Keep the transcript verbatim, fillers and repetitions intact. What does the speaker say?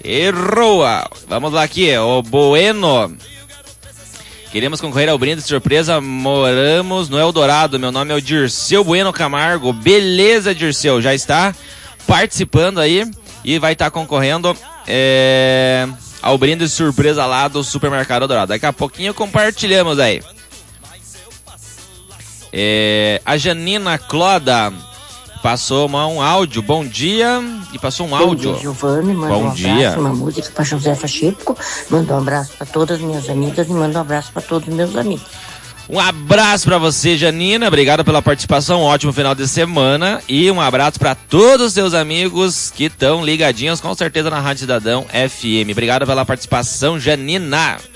Errou! Vamos lá aqui, o Bueno. Queremos concorrer ao brinde de surpresa, moramos no Eldorado, meu nome é o Dirceu Bueno Camargo. Beleza, Dirceu, já está participando aí e vai estar concorrendo é, ao brinde de surpresa lá do Supermercado Eldorado. Daqui a pouquinho compartilhamos aí. É, a Janina Cloda passou uma, um áudio, bom dia, e passou um bom áudio. Dia, Giovanni, mandou bom um dia. abraço, uma música para Josefa Chico, mandou um abraço para todas as minhas amigas e mandou um abraço para todos os meus amigos. Um abraço para você, Janina, obrigado pela participação, um ótimo final de semana e um abraço para todos os seus amigos que estão ligadinhos com certeza na Rádio Cidadão F M. Obrigado pela participação, Janina.